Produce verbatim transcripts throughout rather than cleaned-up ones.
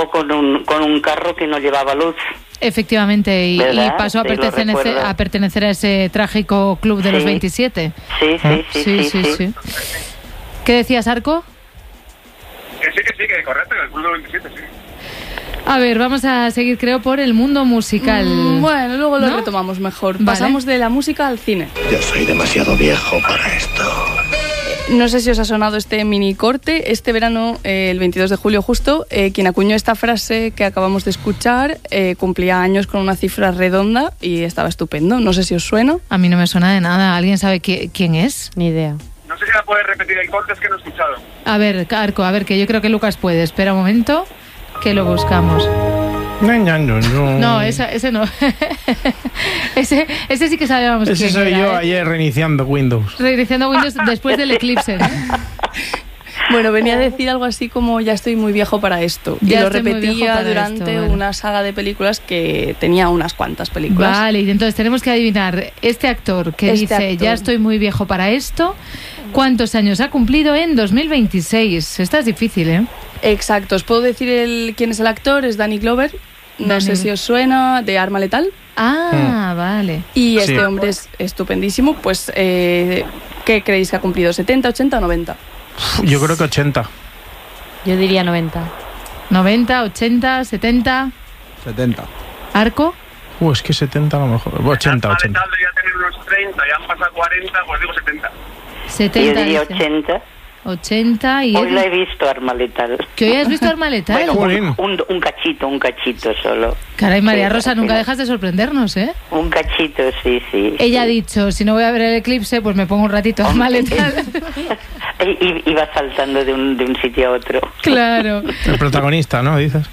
o con un, con un carro que no llevaba luz. Efectivamente, y, y pasó a Sí, pertenecer, a pertenecer a ese trágico club de Sí. los veintisiete. Sí, sí, sí, Sí, sí, sí, sí. sí. ¿Qué decías, Arco? Que sí, que sí, que correcto, en el club de veintisiete, sí. A ver, vamos a seguir, creo, por el mundo musical. Mm, bueno, luego lo ¿No? retomamos mejor. Vale. Pasamos de la música al cine. Yo soy demasiado viejo para esto. No sé si os ha sonado este mini corte. Este verano, eh, el veintidós de julio justo, eh, quien acuñó esta frase que acabamos de escuchar eh, cumplía años con una cifra redonda y estaba estupendo. No sé si os suena. A mí no me suena de nada. ¿Alguien sabe qui- quién es? Ni idea. No sé si la puedes repetir el corte, es que no he escuchado. A ver, Arco, a ver, que yo creo que Lucas puede. Espera un momento, que lo buscamos. No, esa, ese no. ese, ese sí que sabíamos Ese quién soy era, yo ¿eh? ayer reiniciando Windows. Reiniciando Windows después del eclipse, ¿no? Bueno, venía a decir algo así como ya estoy muy viejo para esto. Ya y lo estoy muy viejo repetía para durante esto, vale. una saga de películas que tenía unas cuantas películas. Vale, y entonces tenemos que adivinar este actor que Este dice actor. ya estoy muy viejo para esto, ¿cuántos años ha cumplido en dos mil veintiséis? Esta es difícil, ¿eh? Exacto, os puedo decir el, quién es el actor, es Danny Glover. No Danny- sé si os suena, de Arma Letal. Ah, vale. Y este Sí. hombre es estupendísimo. Pues, eh, ¿qué creéis que ha cumplido? ¿setenta, ochenta o noventa? Yo creo que ochenta. Yo diría noventa. noventa, ochenta, setenta. setenta. ¿Arco? Uh, es que setenta a lo mejor. ochenta, Vale, ochenta. tal, debería tener unos treinta, ya han pasado cuarenta, pues digo setenta. Yo setenta. diría dice. ochenta. ochenta y... Hoy la he visto, Arma Letal. ¿Que hoy has visto Arma Letal? Bueno, Jolín. un, un, un cachito, un cachito solo. Caray, María Sí, Rosa, al nunca final. dejas de sorprendernos, ¿eh? Un cachito, sí, sí. Ella ha sí. dicho, si no voy a ver el eclipse, pues me pongo un ratito Arma Letal. Y, y- iba saltando de un, de un sitio a otro. Claro. El protagonista, ¿no? Dices.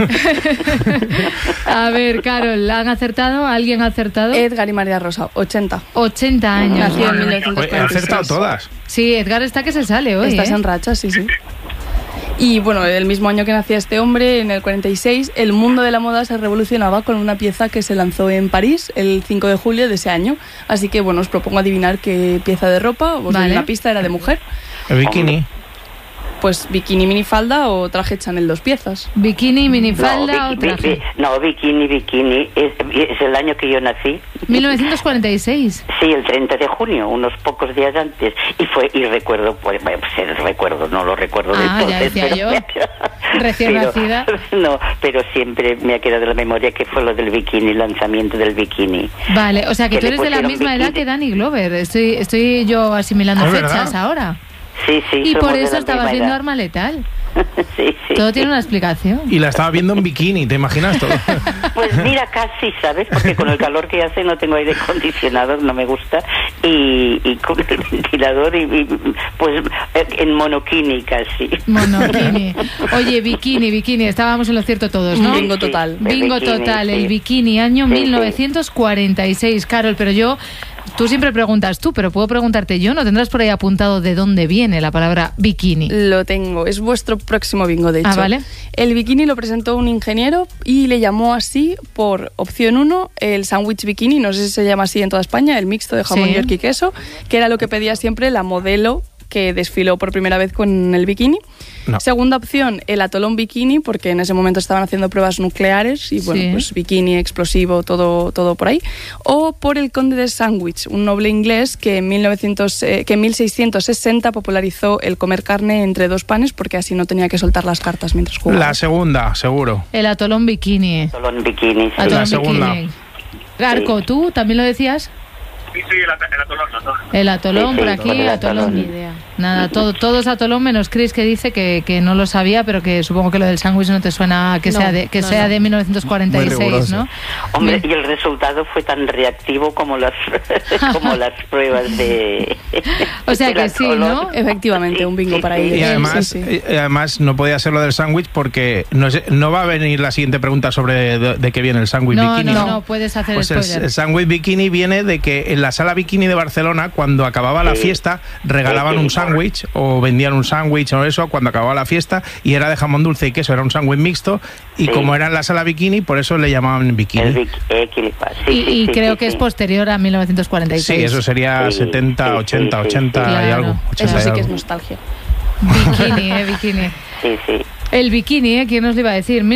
A ver, Carol, ¿han acertado? ¿Alguien ha acertado? Edgar y María Rosa, ochenta. ochenta años. Nació en Oye, mil he novecientos cuarenta y seis. acertado todas. Sí, Edgar está que se sale hoy, Estás ¿eh? en racha, sí, sí. Y bueno, el mismo año que nacía este hombre, en el cuarenta y seis, el mundo de la moda se revolucionaba con una pieza que se lanzó en París el cinco de julio de ese año. Así que bueno, os propongo adivinar qué pieza de ropa, os doy Vale. una pista, era de mujer. El bikini. Pues bikini, minifalda o traje Chanel dos piezas. Bikini, minifalda no, o bi- traje. bi- no, bikini, bikini. Es, es el año que yo nací. mil novecientos cuarenta y seis. Sí, el treinta de junio, unos pocos días antes. Y fue y recuerdo, pues, bueno, pues el recuerdo, no lo recuerdo de Ah, ya entonces. decía pero yo. me ha quedado- Recién pero- nacida. No, pero siempre me ha quedado en la memoria que fue lo del bikini, el lanzamiento del bikini. Vale, o sea que Que tú le eres de la pusieron misma bikini. edad que Danny Glover. Estoy, estoy yo asimilando Es fechas verdad. ahora. Sí, sí. Y somos por de eso la estabas misma viendo edad. Arma Letal. Sí, sí. Todo tiene una explicación. Y la estaba viendo en bikini, ¿te imaginas todo? Pues mira, casi, ¿sabes? Porque con el calor que hace no tengo aire acondicionado, no me gusta. Y, y con el ventilador, y, y, pues eh, en monokini casi. Monokini. Oye, bikini, bikini. Estábamos en lo cierto todos, ¿no? Bingo Sí, total. el Bingo bikini, total, sí. el bikini, año Sí, sí. mil novecientos cuarenta y seis. Carol, pero yo... Tú siempre preguntas tú, pero puedo preguntarte yo. ¿No tendrás por ahí apuntado de dónde viene la palabra bikini? Lo tengo, es vuestro próximo bingo, de hecho. Ah, vale. El bikini lo presentó un ingeniero y le llamó así por opción uno el sándwich bikini, no sé si se llama así en toda España, el mixto de jamón Sí. york y queso, que era lo que pedía siempre la modelo que desfiló por primera vez con el bikini. No. Segunda opción, el atolón bikini, porque en ese momento estaban haciendo pruebas nucleares y bueno, Sí. pues bikini, explosivo, todo, todo por ahí. O por el conde de Sandwich, un noble inglés que en, mil novecientos, eh, que en mil seiscientos sesenta popularizó el comer carne entre dos panes porque así no tenía que soltar las cartas mientras jugaba. La segunda, seguro. El atolón bikini. Solo en bikini. Sí. Atolón La segunda. bikini. Garco, ¿tú también lo decías? Sí, sí, el, at- el atolón, el atolón. El atolón, Sí, sí, por aquí, el atolón. atolón. Ni idea. Nada, todo, todos atolón menos Chris, que dice que, que no lo sabía, pero que supongo que lo del sándwich no te suena que No, sea de que no, sea no. de mil novecientos cuarenta y Muy seis, riguroso. ¿no? Hombre, Bien. y el resultado fue tan reactivo como las como las pruebas de... O sea del que sí, atolón. ¿no? Efectivamente, un bingo para ellos. Y además, Sí, sí. y además no podía ser lo del sándwich porque no, sé- no va a venir la siguiente pregunta sobre de, de qué viene el sándwich No, bikini. no, no, puedes hacer Pues el, spoiler. el sándwich bikini viene de que en la sala bikini de Barcelona, cuando acababa la Sí. fiesta, regalaban Sí, sí. un sándwich o vendían un sándwich o eso cuando acababa la fiesta y era de jamón dulce y queso, era un sándwich mixto y Sí. como era en la sala bikini, por eso le llamaban bikini. El bik- eh, que le pasa. Sí, y sí, y sí, creo sí, que es sí. posterior a mil novecientos cuarenta y Sí, seis. eso sería Sí, setenta, sí, ochenta, sí, sí, ochenta sí. y Claro. algo. ochenta Eso y sí que es algo. nostalgia. Bikini, eh, bikini. Sí, sí. El bikini, ¿eh? ¿Quién nos lo iba a decir?